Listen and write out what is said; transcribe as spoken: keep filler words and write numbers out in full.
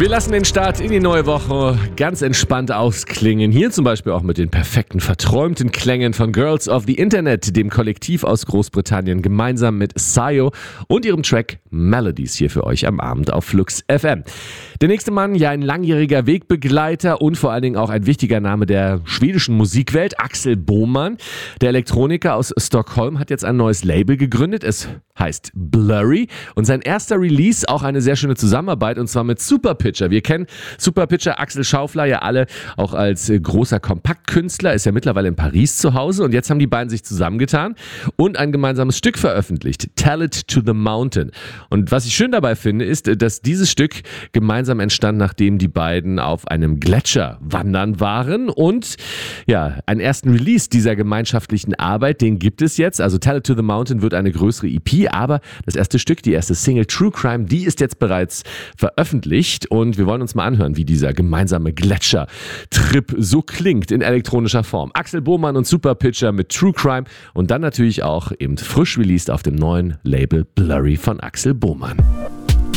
Wir lassen den Start in die neue Woche ganz entspannt ausklingen. Hier zum Beispiel auch mit den perfekten, verträumten Klängen von Girls of the Internet, dem Kollektiv aus Großbritannien, gemeinsam mit Sayo und ihrem Track Melodies hier für euch am Abend auf Flux F M. Der nächste Mann, ja ein langjähriger Wegbegleiter und vor allen Dingen auch ein wichtiger Name der schwedischen Musikwelt, Axel Boman. Der Elektroniker aus Stockholm hat jetzt ein neues Label gegründet. Es heißt Blurry und sein erster Release auch eine sehr schöne Zusammenarbeit und zwar mit Superpitcher. Wir kennen Superpitcher Axel Schaufler ja alle auch als großer Kompaktkünstler, ist ja mittlerweile in Paris zu Hause und jetzt haben die beiden sich zusammengetan und ein gemeinsames Stück veröffentlicht, Tell It to the Mountain. Und was ich schön dabei finde, ist, dass dieses Stück gemeinsam entstand, nachdem die beiden auf einem Gletscher wandern waren und ja, einen ersten Release dieser gemeinschaftlichen Arbeit, den gibt es jetzt. Also Tell It to the Mountain wird eine größere E P, aber das erste Stück, die erste Single True Crime, die ist jetzt bereits veröffentlicht und wir wollen uns mal anhören, wie dieser gemeinsame Gletscher-Trip so klingt in elektronischer Form. Axel Boman und Superpitcher mit True Crime und dann natürlich auch eben frisch released auf dem neuen Label Blurry von Axel Boman.